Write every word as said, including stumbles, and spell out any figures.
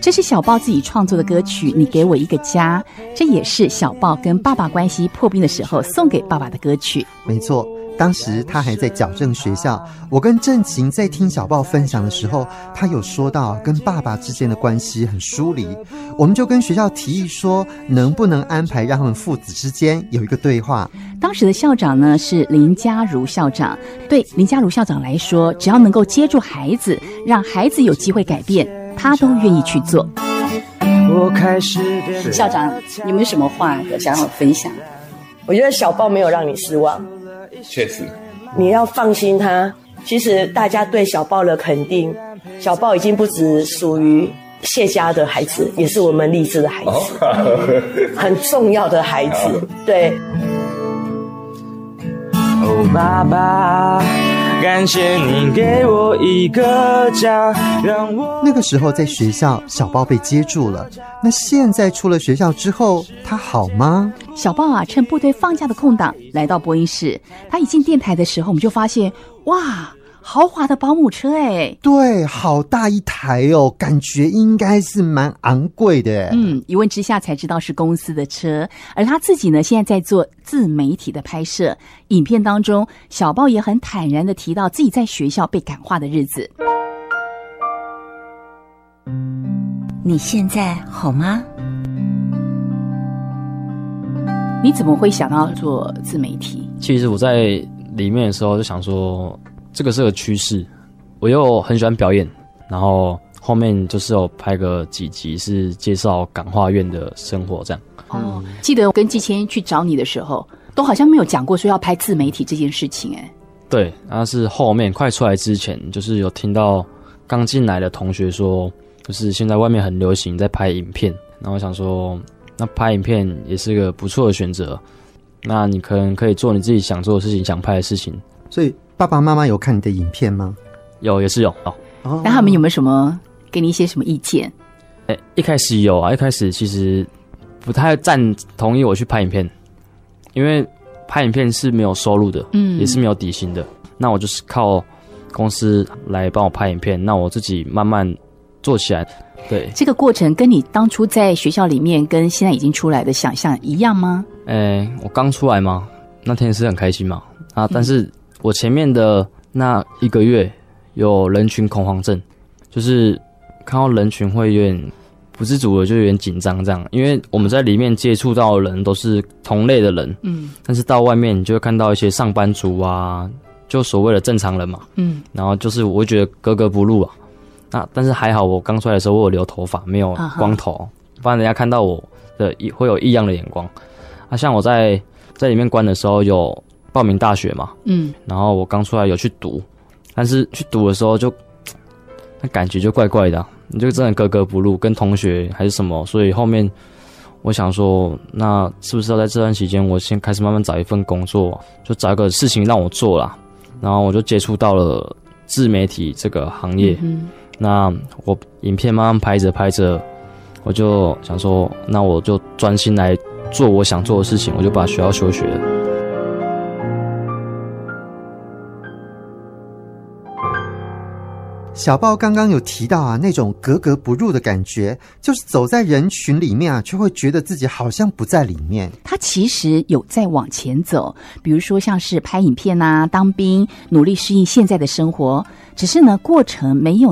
这是小豹自己创作的歌曲《你给我一个家》，这也是小豹跟爸爸关系破冰的时候送给爸爸的歌曲。 没错，当时他还在矫正学校，我跟郑晴在听小豹分享的时候，他有说到跟爸爸之间的关系很疏离，我们就跟学校提议说，能不能安排让他们父子之间有一个对话。 当时的校长呢是林嘉如校长，对林嘉如校长来说，只要能够接住孩子，让孩子有机会改变，他都愿意去做。 我开始校长，你们有什么话想要分享？ 我觉得小豹没有让你失望， 确实， 你要放心他。其实大家对小豹的肯定，小豹已经不只属于谢家的孩子，也是我们励志的孩子，很重要的孩子。对。 哦，爸爸，感谢你给我一个家，让我那个时候在学校，小豹被接住了。那现在出了学校之后，他好吗？ 小豹啊，趁部队放假的空档来到播音室。他一进电台的时候，我们就发现，哇，豪华的保姆车哎， 对，好大一台哦，感觉应该是蛮昂贵的哎。 嗯，一问之下才知道是公司的车，而他自己呢，现在在做自媒体的拍摄。影片当中，小豹也很坦然地提到自己在学校被感化的日子。 你现在好吗？ 你怎么会想到做自媒体？ 其实我在里面的时候就想说，这个是个趋势。我又很喜欢表演，然后后面就是有拍个几集是介绍感化院的生活这样。 哦，记得我跟季谦去找你的时候，都好像没有讲过说要拍自媒体这件事情哎。 对，那是后面快出来之前，就是有听到刚进来的同学说，就是现在外面很流行在拍影片，然后我想说，那拍影片也是个不错的选择。那你可能可以做你自己想做的事情，想拍的事情。 所以爸爸妈妈有看你的影片吗？ 有，也是有哦。 哦，那他们有没有什么给你一些什么意见？ 欸，一开始有啊，一开始其实不太赞同意我去拍影片，因为拍影片是没有收入的，嗯，也是没有底薪的。那我就是靠公司来帮我拍影片，那我自己慢慢做起来。对， 这个过程跟你当初在学校里面跟现在已经出来的想象一样吗？ 欸，我刚出来嘛，那天是很开心嘛，啊，但是我前面的那一个月有人群恐慌症，就是看到人群会有点不自主的就有点紧张这样，因为我们在里面接触到的人都是同类的人，嗯，但是到外面你就会看到一些上班族啊，就所谓的正常人嘛，嗯，然后就是我会觉得格格不入啊。那但是还好，我刚出来的时候我有留头发，没有光头，不然人家看到我的会有异样的眼光。啊，像我在在里面关的时候有报名大学嘛，嗯，然后我刚出来有去读，但是去读的时候就那感觉就怪怪的啊，你就真的格格不入，跟同学还是什么，所以后面我想说，那是不是要在这段期间，我先开始慢慢找一份工作，就找一个事情让我做啦。然后我就接触到了自媒体这个行业，嗯，那我影片慢慢拍着拍着，我就想说，那我就专心来做我想做的事情，我就把学校休学了。 小豹刚刚有提到啊，那种格格不入的感觉，就是走在人群里面啊，却会觉得自己好像不在里面。 他其实有在往前走，比如说像是拍影片啊、当兵，努力适应现在的生活，只是呢，过程没有